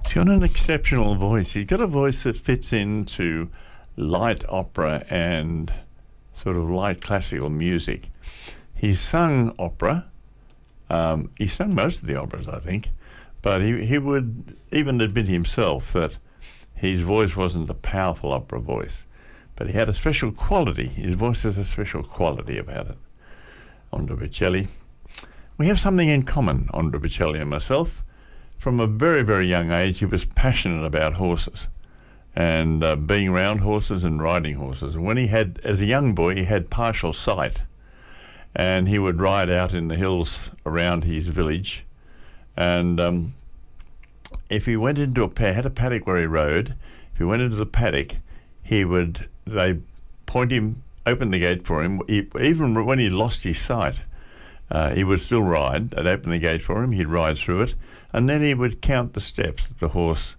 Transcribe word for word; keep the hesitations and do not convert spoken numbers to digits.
He's got an exceptional voice. He's got a voice that fits into light opera and sort of light classical music. He's sung opera. Um, he sung most of the operas, I think, but he, he would even admit himself that his voice wasn't a powerful opera voice, but he had a special quality. His voice has a special quality about it. Andrea Bocelli. We have something in common, Andrea Bocelli and myself. From a very, very young age, he was passionate about horses and uh, being around horses and riding horses. And when he had, as a young boy, he had partial sight, and he would ride out in the hills around his village. And um, if he went into a paddock, had a paddock where he rode, if he went into the paddock, he would, they point him, open the gate for him. He, even when he lost his sight, uh, he would still ride. They'd open the gate for him, he'd ride through it, and then he would count the steps that the horse